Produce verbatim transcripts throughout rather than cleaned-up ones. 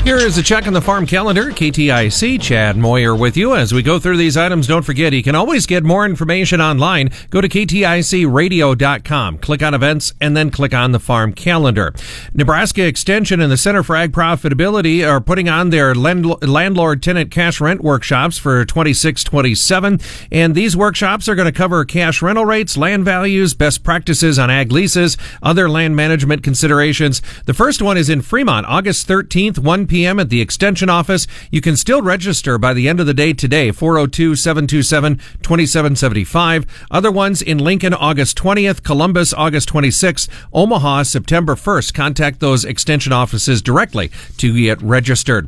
Here is a check on the farm calendar. K T I C, Chad Moyer with you. As we go through these items, don't forget, you can always get more information online. Go to K T I C radio dot com, click on events, and then click on the farm calendar. Nebraska Extension and the Center for Ag Profitability are putting on their landlord-tenant cash rent workshops for twenty-six twenty-seven. And these workshops are going to cover cash rental rates, land values, best practices on ag leases, other land management considerations. The first one is in Fremont, August thirteenth, one p.m. at the Extension office. You can still register by the end of the day today, four oh two, seven two seven, two seven seven five. Other ones in Lincoln, August twentieth, Columbus, August twenty-sixth, Omaha, September first. Contact those Extension offices directly to get registered.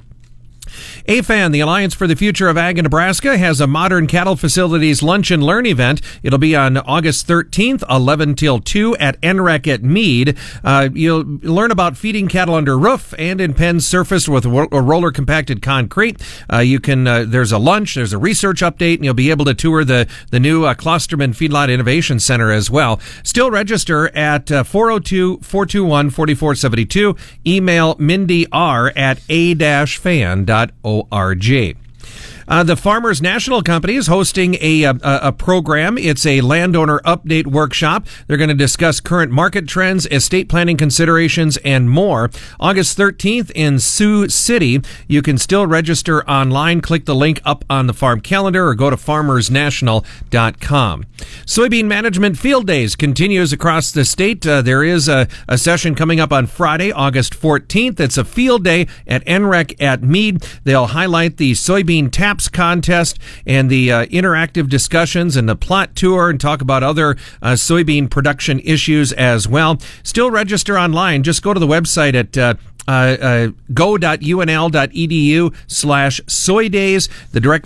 A F A N, the Alliance for the Future of Ag in Nebraska, has a Modern Cattle Facilities Lunch and Learn event. It'll be on August thirteenth, eleven till two at N R E C at Mead. Uh, you'll learn about feeding cattle under roof and in pens surfaced with roller compacted concrete. Uh, you can, uh, there's a lunch, there's a research update, and you'll be able to tour the, the new uh, Klosterman Feedlot Innovation Center as well. Still register at uh, four oh two, four two one, four four seven two. Email Mindy R at a dash fan dot org. Uh, the Farmers National Company is hosting a, a a program. It's a landowner update workshop. They're going to discuss current market trends, estate planning considerations, and more. August thirteenth in Sioux City. You can still register online. Click the link up on the farm calendar or go to farmers national dot com. Soybean Management Field Days continues across the state. Uh, there is a, a session coming up on Friday, August fourteenth. It's a field day at N R E C at Mead. They'll highlight the soybean TAPS contest and the uh, interactive discussions and the plot tour and talk about other uh, soybean production issues as well. Still register online. Just go to the website at uh, uh, uh, go dot u n l dot e d u slash soy days. The direct